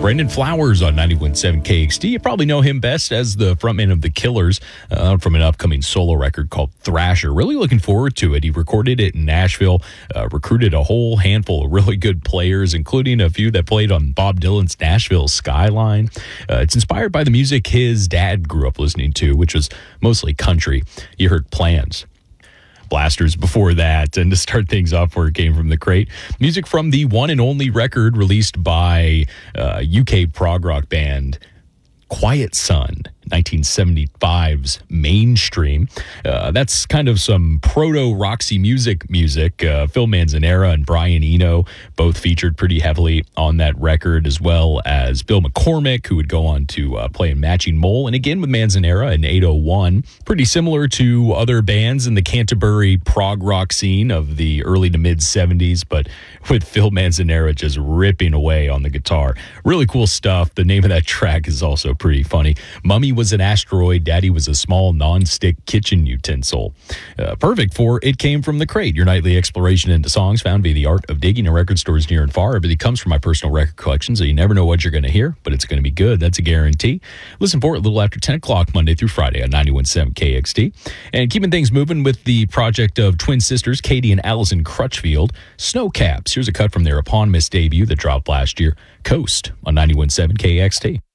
Brandon Flowers on 91.7 KXT. You probably know him best as the frontman of The Killers from an upcoming solo record called Thrasher. Really looking forward to it. He recorded it in Nashville, recruited a whole handful of really good players, including a few that played on Bob Dylan's Nashville Skyline. It's inspired by the music his dad grew up listening to, which was mostly country. You heard Plans, Blasters before that, and to start things off where it came from the crate, music from the one and only record released by UK prog rock band Quiet Sun, 1975's Mainstream. That's kind of some proto-Roxy music. Phil Manzanera and Brian Eno both featured pretty heavily on that record, as well as Bill McCormick, who would go on to play in Matching Mole, and again with Manzanera in 801. Pretty similar to other bands in the Canterbury prog rock scene of the early to mid-70s, but with Phil Manzanera just ripping away on the guitar. Really cool stuff. The name of that track is also pretty funny. Mummy was an asteroid, Daddy was a small non-stick kitchen utensil. Perfect for It Came From the Crate, your nightly exploration into songs found via the art of digging in record stores near and far. Everything comes from my personal record collection, so you never know what you're going to hear, but it's going to be good. That's a guarantee. Listen for it a little after 10 o'clock Monday through Friday on 91.7 KXT. And keeping things moving with the project of twin sisters Katie and Allison Crutchfield, Snowcaps. Here's a cut from their Upon Miss debut that dropped last year, Coast, on 91.7 KXT.